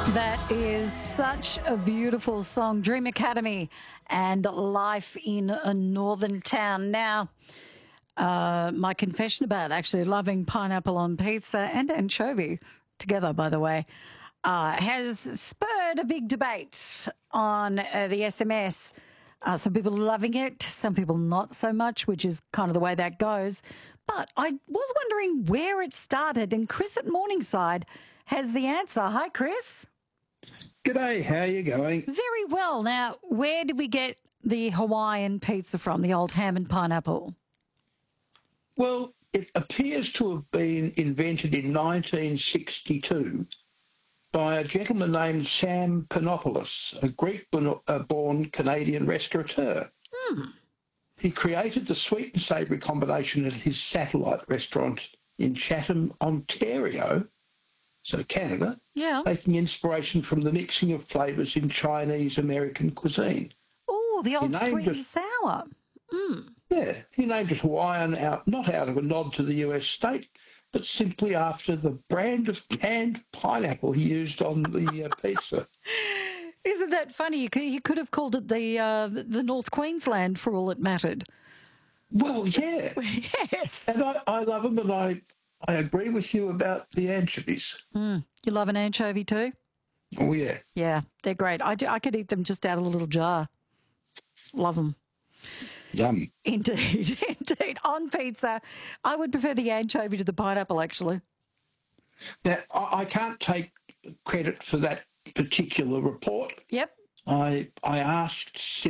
That is such a beautiful song, Dream Academy and Life in a Northern Town. Now, my confession about actually loving pineapple on pizza and anchovy together, by the way, has spurred a big debate on the SMS. Some people loving it, some people not so much, which is kind of the way that goes. But I was wondering where it started, and Chris at Morningside has the answer. Hi, Chris. G'day, how are you going? Very well. Now, where did we get the Hawaiian pizza from, the old ham and pineapple? Well, it appears to have been invented in 1962 by a gentleman named Sam Panopoulos, a Greek-born Canadian restaurateur. He created the sweet and savoury combination at his satellite restaurant in Chatham, Ontario, so Canada, taking inspiration from the mixing of flavours in Chinese-American cuisine. Oh, the old sweet and sour. Yeah, he named it Hawaiian not out of a nod to the US state, but simply after the brand of canned pineapple he used on the pizza. Isn't that funny? He could have called it the North Queensland for all it mattered. Well, yeah. Yes. And I love them, and I agree with you about the anchovies. You love an anchovy too? Oh, yeah. Yeah, they're great. I could eat them just out of a little jar. Love them. Yum. Indeed, indeed. On pizza, I would prefer the anchovy to the pineapple, actually. Now, I can't take credit for that particular report. Yep. I asked